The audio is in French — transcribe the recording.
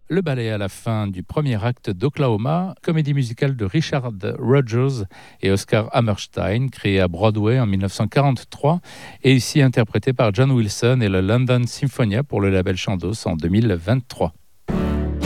Le ballet à la fin du premier acte d'Oklahoma, comédie musicale de Richard Rodgers et Oscar Hammerstein, créée à Broadway en 1943 et ici interprétée par John Wilson et le London Symphonia pour le label Chandos en 2023.